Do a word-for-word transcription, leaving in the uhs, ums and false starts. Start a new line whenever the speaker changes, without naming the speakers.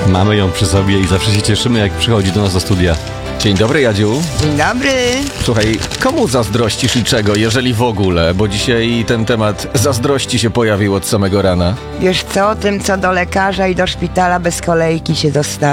Mamy ją przy sobie i zawsze się cieszymy, jak przychodzi do nas do studia.
Dzień dobry, Jadziu.
Dzień dobry.
Słuchaj, komu zazdrościsz i czego, jeżeli w ogóle? Bo dzisiaj ten temat zazdrości się pojawił od samego rana.
Wiesz co, tym co do lekarza i do szpitala bez kolejki się dostanie.